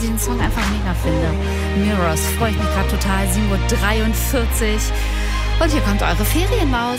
diesen Song einfach mega finde. Mirrors, freue ich mich gerade total. 7:43 Uhr. Und hier kommt eure Ferienmaus.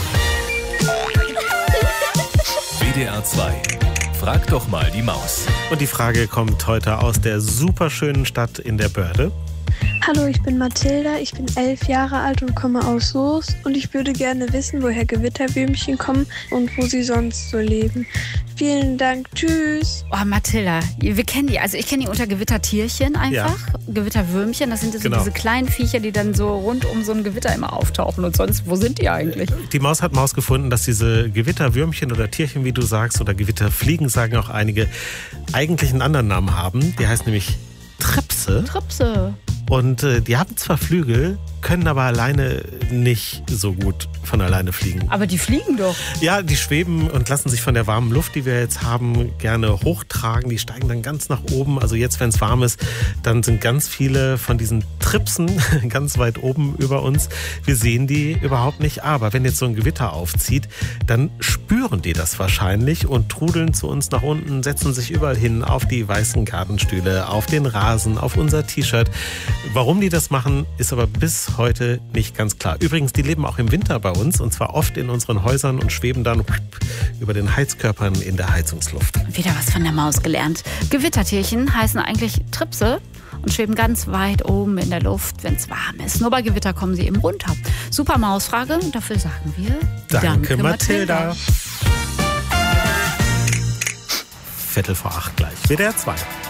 WDR 2. Frag doch mal die Maus. Und die Frage kommt heute aus der superschönen Stadt in der Börde. Hallo, ich bin Mathilda, ich bin 11 Jahre alt und komme aus Soest und ich würde gerne wissen, woher Gewitterwürmchen kommen und wo sie sonst so leben. Vielen Dank, tschüss. Oh, Mathilda, wir kennen die. Also ich kenne die unter Gewittertierchen einfach. Ja. Gewitterwürmchen, das sind so diese kleinen Viecher, die dann so rund um so ein Gewitter immer auftauchen. Und sonst, wo sind die eigentlich? Die Maus hat herausgefunden, dass diese Gewitterwürmchen oder Tierchen, wie du sagst, oder Gewitterfliegen, sagen auch einige, eigentlich einen anderen Namen haben. Die heißt nämlich Tripse. Tripse. Und die haben zwar Flügel, können aber alleine nicht so gut von alleine fliegen. Aber die fliegen doch. Ja, die schweben und lassen sich von der warmen Luft, die wir jetzt haben, gerne hochtragen. Die steigen dann ganz nach oben. Also jetzt, wenn es warm ist, dann sind ganz viele von diesen Tripsen ganz weit oben über uns. Wir sehen die überhaupt nicht. Aber wenn jetzt so ein Gewitter aufzieht, dann spüren die das wahrscheinlich und trudeln zu uns nach unten, setzen sich überall hin, auf die weißen Gartenstühle, auf den Rasen, auf unser T-Shirt. Warum die das machen, ist aber bis heute nicht ganz klar. Übrigens, die leben auch im Winter bei uns und zwar oft in unseren Häusern und schweben dann über den Heizkörpern in der Heizungsluft. Wieder was von der Maus gelernt. Gewittertierchen heißen eigentlich Tripse und schweben ganz weit oben in der Luft, wenn es warm ist. Nur bei Gewitter kommen sie eben runter. Super Mausfrage und dafür sagen wir Danke Mathilda. 7:45 gleich. WDR 2.